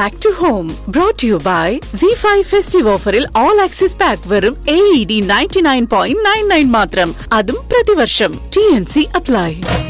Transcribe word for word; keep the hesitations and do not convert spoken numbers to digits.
Back to home brought you by C five festive ഓഫറിൽ all access pack വെറും A E D ninety nine point nine nine മാത്രം, അതും പ്രതിവർഷം. T N C apply.